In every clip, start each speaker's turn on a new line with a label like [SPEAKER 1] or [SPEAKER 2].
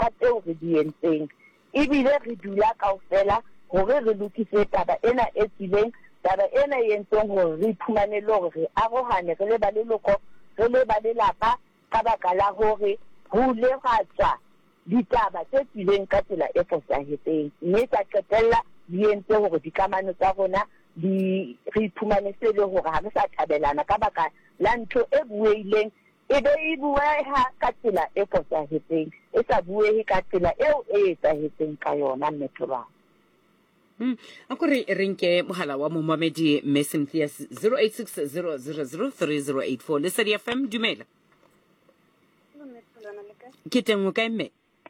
[SPEAKER 1] ka tseo re di entseng ebile re dula kaofela hore re lokise taba ena e tsileng taba ena e entseng hore re iphumane le hore re arohane re le ba leloko re le ba lelapa ka baka la hore ho lefatswa ditaba tse tsileng ka tsela e fosahetseng mme tsa qetella di entse hore dikamano tsa rona re iphumane se le hore ha re sa thabelana ka baka la ntho e bueileng e be e bueha ka tsela e fosahetseng e sa buehe ka tsela eo e etsahetseng ka yona mmetholwana.
[SPEAKER 2] Akore renke mohala wa momamedi mme Cynthia 0860003084 le Lesedi FM dumela. Ke teng o kae mme?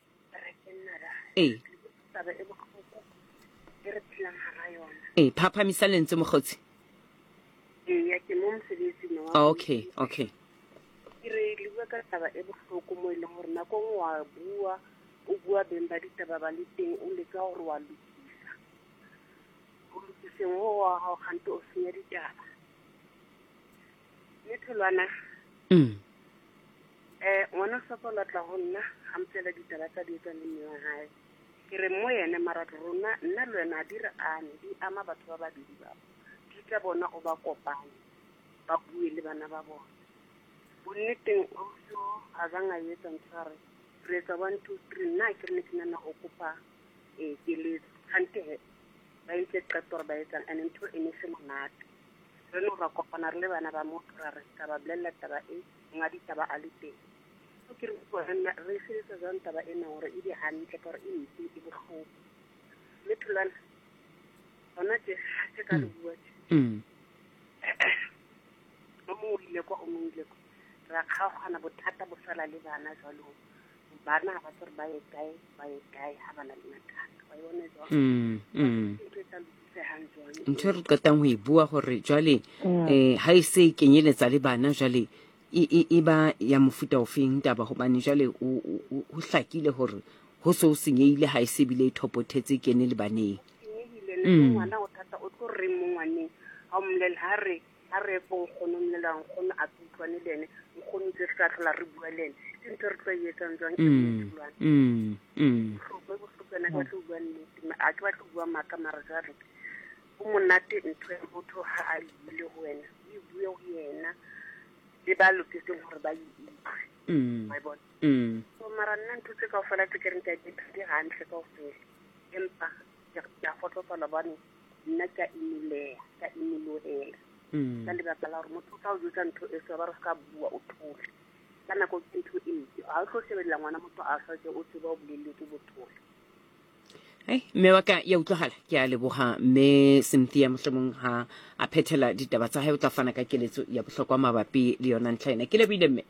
[SPEAKER 2] Phaphamisa lentswe mogotsi. Okay.
[SPEAKER 3] Re bua ka taba e bohloko mo ile hore nako ngwa bua o bua beng ba ditaba ba le teng o leka hore wa lokisa o lokiseng wa ha khanto o senya ditaba Metholwana ngwana sokola tla ho nna ha mtsela ditaba tsa di tsa le nna hae ke re mo yene marato rona nna le wena dira ane di ama batho ba babedi ba di tla bona o ba kopane ba bue le bana ba bona bonneteng o so a zanga yetsa ntshare re etsa 1 2 3 nna ke re ke nna go kopa ke le hante ba itse qeto ba etsa an into ene se monate re no ra kopana re le bana ba motho ra re taba blella taba e nga di taba a le teng so ke re go nna re se se zang taba ena hore e di hantle ka re e ntse e bohloko le thulana ona ke ka le bua mo ile kwa o mo ile ra kgaogana bothata bo sala le bana jalo bana ba tsere ba ye kae ha bana le mathata ba yone jalo
[SPEAKER 2] ntho re qetang ho e bua hore jwale ha e se kenyeletsa le bana jwale e ba ya mofuta ofeng taba hobane jwale o hlakile hore ho so senyeile ha e se bile thopothetse kene le baneng
[SPEAKER 3] ngwana o thata o tlo re mo ngwaneng ha mmlela ha re po gono mmela gono a tsutlwane lene gono tse tla tla re bua lene ntse re tlo yetsang jwang ke go hlokana ka tlo bua nnete a tla tlo bua maka mara jare o monate ntwe motho ha a ile ho wena o bue ho yena le ba loketseng hore ba itse my boy so mara nna ntse ka ofela ke re ntse di hantle ka ofela empa ya fotofa la bana nna ka imulela ka imulohela ka le ba la hore motho ka o jutsa ntho e so ba re ka bua o thole kana go ntho e a tlo sebela ngwana motho a sa tse o tseba o bolele ke bothole
[SPEAKER 2] mme wa ka ya utlwahala ke a leboga mme Cynthia mohlomong ha a phethela ditaba tsa hae o tla fana ka keletso ya bohlokwa mabapi le yona ntlhaena ke lebile mme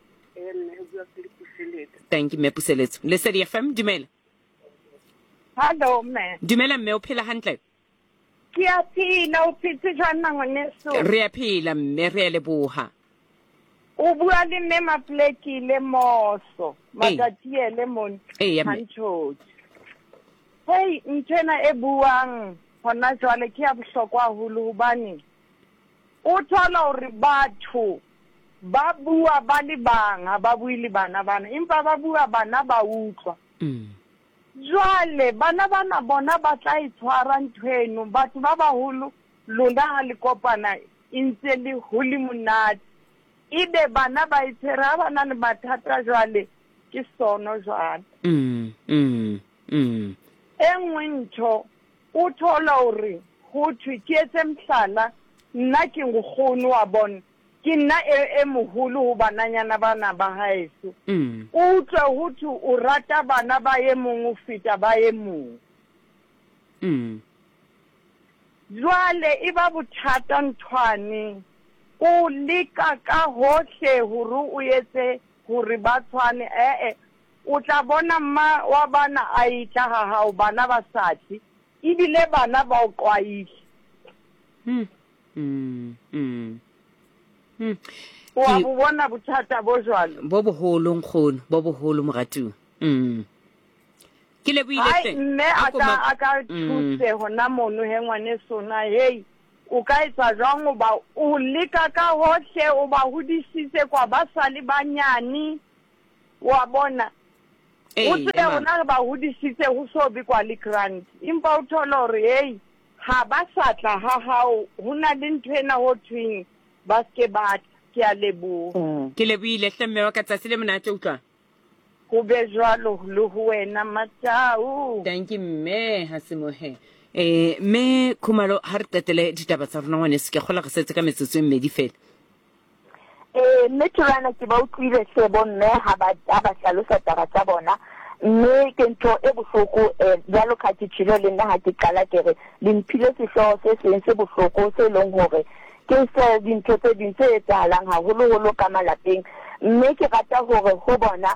[SPEAKER 2] thank you mme Puseletso Lesedi FM dumela.
[SPEAKER 4] Hello mme
[SPEAKER 2] dumela mme o phela hantle
[SPEAKER 4] ke a phela o phetse jana ngwaneso
[SPEAKER 2] re a phela mme re a leboga
[SPEAKER 4] o bua le mme Mapleki le Moso Magatiele mon Hancho hey ntena e buang hona jwale ke ya bohlokwa haholo hobane o thola hore batho ba bua ba le bang ha ba bue le bana empa ba bua bana ba utlwa jwale bana bona ba tla itshwara nthweno batho ba baholo lona ha le kopana intse le huli monate ibe bana ba itshera bana le mathata jwale ke sono jwale engwe ntho o thola hore ho thwe ke etse mhlala nna ke ngokgono wa bona ke nna e moholo ho bananyana bana ba haeso o utlwe ho thwe o rata bana ba ye mong o feta ba ye mong jwale e ba bothata nthwane o leka ka hohle hore o etse hore ba tshwane o tla bona mma wa bana a itla ha hao bana ba sathi ibile bana ba o qwaile wa bona bothata bo jwalo
[SPEAKER 2] bo boholo nkgono bo boholo moratu ke le buile teng
[SPEAKER 4] mme aka thuse hona mono he ngwane sona hey o ka etsa jwang o ba o leka ka hohle o ba hodisitse kwa ba sale banyane wa bona o tse ona re ba hodisitse ho so be kwa le grant impa o thola hore hey ha ba satla ha hao hona le nthwena ho twing ba ske ba ke a lebo
[SPEAKER 2] ke leboile hlemme wa ka tsatsi le monate utlwa
[SPEAKER 4] go be jwalo le ho wena Matau
[SPEAKER 2] thank you mme ha se mohe me Khumalo ha re tetele ditaba tsa rona ngwane se ke gola go setse ka metsotso e mmedi fela
[SPEAKER 1] mme tswana ke ba utlwile se bonne ha ba hlalosa taba tsa bona mme ke ntho e bohloko jalo ka ke tshilo le nna ha ke qala ke re le mphile sehloho se seng se bohloko se leng hore ke se dintho tse ding tse etsahalang haholo ka malapeng mme ke rata hore ho bona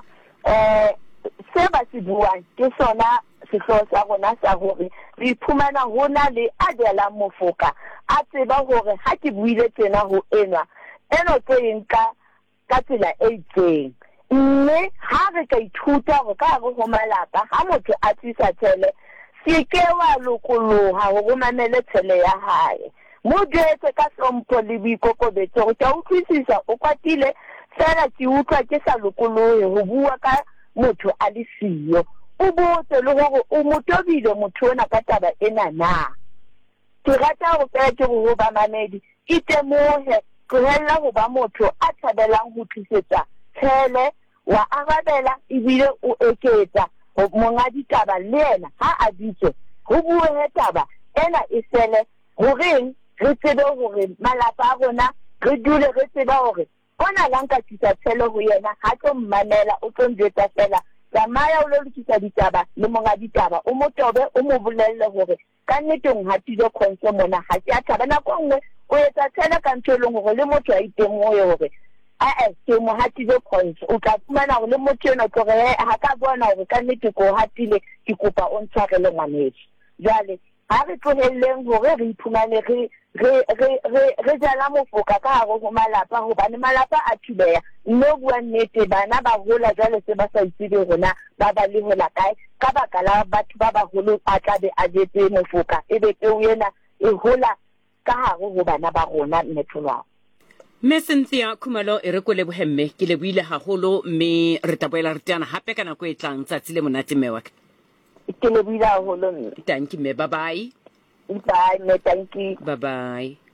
[SPEAKER 1] se ba se buang ke sona sehloho sa rona sa hore re iphumana hona le Adela Mofoka a tseba hore ha ke buile tsena ho enwa eno tse nka ka tsela e itseng mme ha re ka ithuta hore ka go malapa ha motho a tsisa tshele se ke wa lokoloha ho mamele tshele ya hae mo jetse ka hlompho le boikokobetso go tla utlwisisa o kwatile fela ke utlwa ke sa lokolohe ho bua ka motho a le siyo o botse le hore o motobile motho ona ka taba ena na ke rata go petse go ba mamedi itemohe tlohella ho ba motho a thabelang ho thusetsa tshele wa arabela ebile o eketsa monga ditaba le yena ha a ditse ho bue taba ena e sele ho reng re tsebe hore malapa a rona re dule re tseba hore ona lanka tsa tshele ho yena ha tlo mmamela o tlo njwetsa fela tsamaya o lo lokisa ditaba le monga ditaba o motobe o mo bolelle hore ka nnete o hatile khonso mona ha ke a thaba nako nngwe o etsa tshele ka ntho e leng hore le motho a itemohe hore ke mo hatile khonso o tla fumana hore le motho ena tlo re ha ka bona hore ka nnete ko hatile ke kopa o ntshwarele ngwanetsi jwale ha re tlohelleng hore re iphumane re jala mofoka ka hare ho malapa hobane malapa a thubeya mme bua nnete bana ba hola jwale se ba sa itsebe rona ba ba le hola kae ka baka la batho ba baholo a tla be a jetse mofoka ebe peo ena e hola ka hare ho bana ba rona mmetholwao
[SPEAKER 2] mme Cynthia Khumalo e re ko lebohemme ke leboile haholo mme re taboela re tana hape kana go e tlang tsatsi le monate mme wa ka
[SPEAKER 1] ke leboile haholo mme
[SPEAKER 2] thank you mme bye bye
[SPEAKER 1] bye mme thank you
[SPEAKER 2] bye bye